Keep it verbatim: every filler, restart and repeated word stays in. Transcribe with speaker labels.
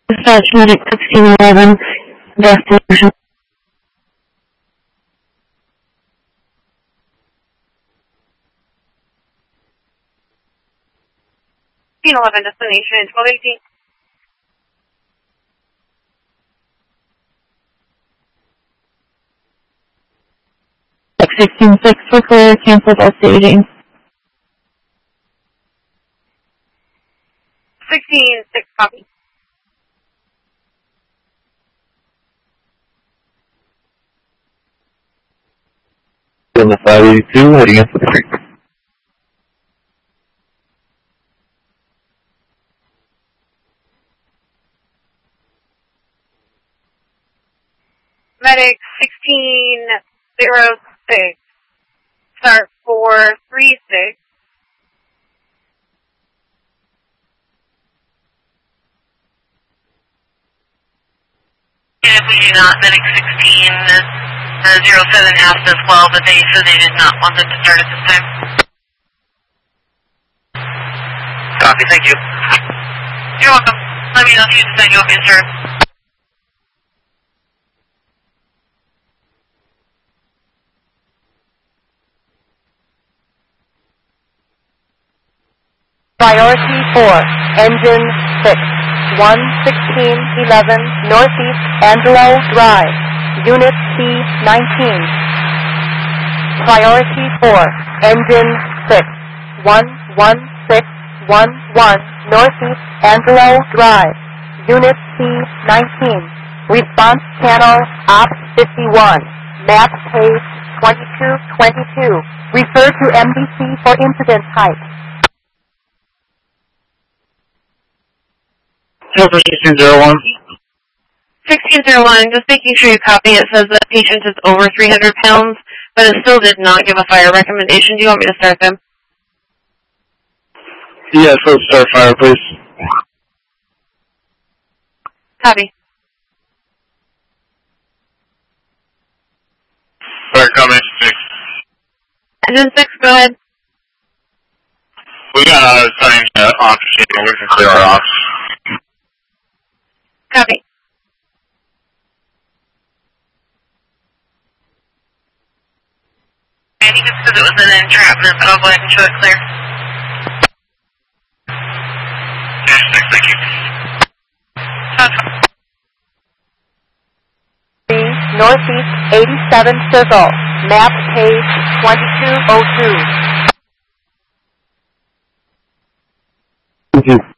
Speaker 1: Dispatch Medic sixteen eleven, destination.
Speaker 2: sixteen eleven, destination twelve eighteen.
Speaker 1: sixteen six for clear, cancel all staging.
Speaker 2: sixteen six, copy.
Speaker 3: On the five eighty-two, heading up to the creek.
Speaker 2: Medic sixteen zero six, start four three six.
Speaker 4: If we do not, Medic sixteen zero seven asked as well, but they said they did not want them to start at this time.
Speaker 3: Copy, thank you.
Speaker 4: You're welcome. Let me know if you decide you want me to start.
Speaker 5: Priority four, engine six, one sixteen eleven Northeast Angelo Drive, Unit C nineteen. Priority four, engine six, one one six one one Northeast Angelo Drive, Unit C nineteen. Response channel Op fifty-one, map page twenty-two twenty-two. Refer to M D C for incident type.
Speaker 3: sixteen zero one.
Speaker 2: sixteen zero one, just making sure you copy. It says that patient is over three hundred pounds, but it still did not give a fire recommendation. Do you want me to start them?
Speaker 3: Yes, let's start fire, please.
Speaker 2: Copy.
Speaker 3: Fire coming, six.
Speaker 2: Engine six, go ahead.
Speaker 3: We got another sign uh, off, we can clear our off.
Speaker 2: Copy.
Speaker 4: I think it's because it was an entrapment, but I'll go ahead and show it clear.
Speaker 3: Yes, thank you.
Speaker 5: Northeast eighty-seven Circle, map page twenty-two oh two.
Speaker 3: Thank you.